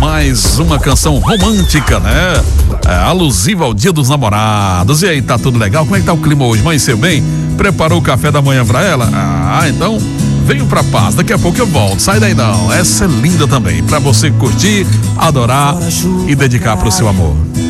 mais uma canção romântica, né? Alusiva ao Dia dos Namorados. E aí, tá tudo legal? Como é que tá o clima hoje? Amanheceu bem? Preparou o café da manhã pra ela? Então venho pra paz, daqui a pouco eu volto. Sai daí não, essa é linda também, pra você curtir, adorar e dedicar pro seu amor.